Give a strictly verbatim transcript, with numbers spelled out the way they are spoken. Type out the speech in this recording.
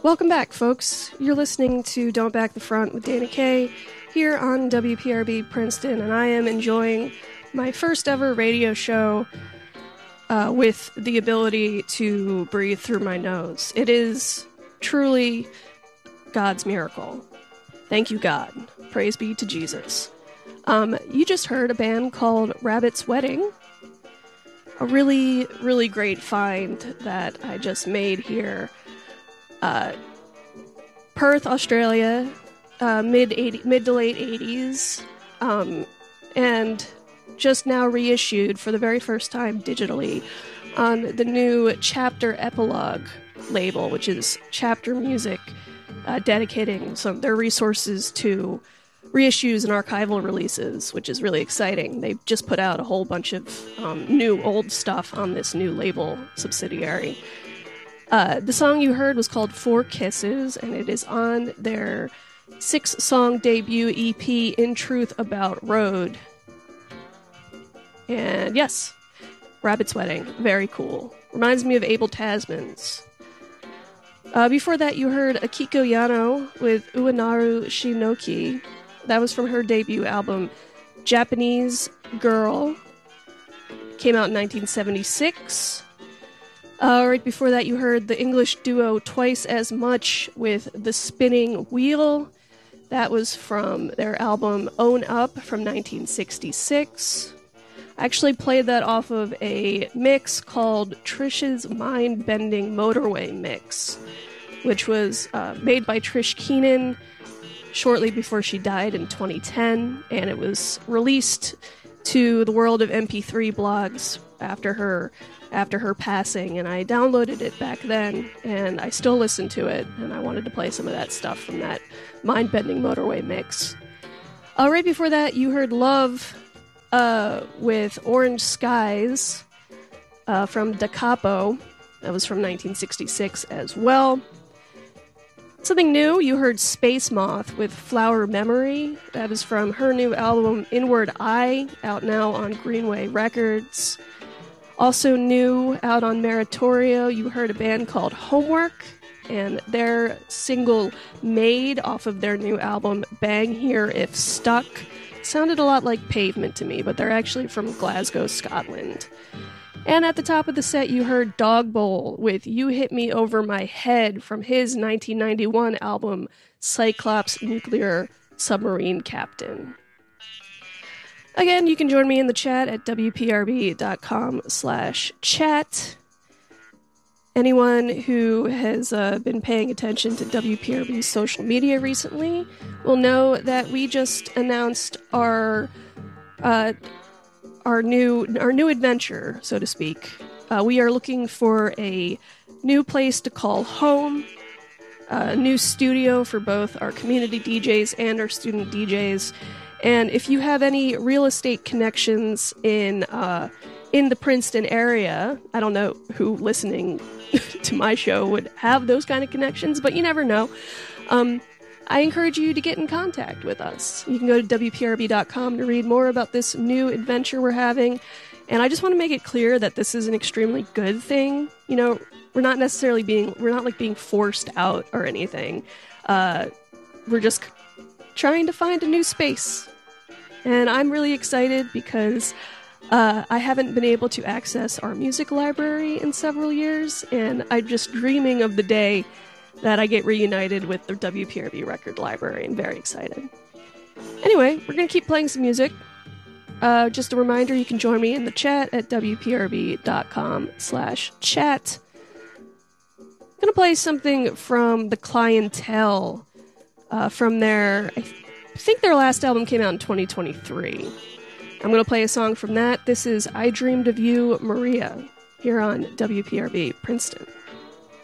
Welcome back, folks. You're listening to Don't Back the Front with Dana Kay here on W P R B Princeton, and I am enjoying my first ever radio show uh, with the ability to breathe through my nose. It is truly God's miracle. Thank you, God. Praise be to Jesus. Um, you just heard a band called Rabbit's Wedding. A really, really great find that I just made here. Uh, Perth, Australia, uh, mid eighty, mid to late eighties, um, and just now reissued for the very first time digitally on the new Chapter Epilogue label, which is Chapter Music, uh, dedicating some their resources to reissues and archival releases, which is really exciting. They just put out a whole bunch of um, new old stuff on this new label subsidiary. Uh, the song you heard was called Four Kisses, and it is on their six-song debut E P, In Truth About Road. And yes, Rabbit's Wedding, very cool. Reminds me of Abel Tasman's. Uh, before that, you heard Akiko Yano with Uenaru Shinoki. That was from her debut album, Japanese Girl. Came out in nineteen seventy-six. Uh, right before that, you heard the English duo Twice as Much with The Spinning Wheel. That was from their album Own Up from nineteen sixty-six. I actually played that off of a mix called Trish's Mind-Bending Motorway Mix, which was uh, made by Trish Keenan shortly before she died in twenty ten, and it was released to the world of M P three blogs after her after her passing, and I downloaded it back then, and I still listen to it, and I wanted to play some of that stuff from that Mind-Bending Motorway mix. Uh, right before that, you heard Love uh, with Orange Skies uh, from Da Capo. That was from nineteen sixty-six as well. Something new, you heard Space Moth with Flower Memory. That is from her new album Inward Eye, out now on Greenway Records. Also new, out on Meritorio, you heard a band called Homework, and their single Made off of their new album Bang Here If Stuck. Sounded a lot like Pavement to me, but they're actually from Glasgow, Scotland. And at the top of the set, you heard Dog Bowl with You Hit Me Over My Head from his nineteen ninety-one album Cyclops Nuclear Submarine Captain. Again, you can join me in the chat at W P R B dot com slash chat. Anyone who has uh, been paying attention to W P R B's social media recently will know that we just announced our uh, our new our new adventure, so to speak. Uh, we are looking for a new place to call home, a new studio for both our community D Js and our student D Js. And if you have any real estate connections in uh, in the Princeton area, I don't know who listening to my show would have those kind of connections, but you never know. Um, I encourage you to get in contact with us. You can go to W P R B dot com to read more about this new adventure we're having. And I just want to make it clear that this is an extremely good thing. You know, we're not necessarily being, we're not like being forced out or anything. Uh, we're just trying to find a new space. And I'm really excited because uh, I haven't been able to access our music library in several years, and I'm just dreaming of the day that I get reunited with the W P R B record library. I'm very excited. Anyway, we're going to keep playing some music. Uh, just a reminder, you can join me in the chat at W P R B dot com slash chat. I'm going to play something from The Clientele uh, from their... I th- I think their last album came out in twenty twenty-three. I'm going to play a song from that. This is I Dreamed of You, Maria, here on W P R B Princeton.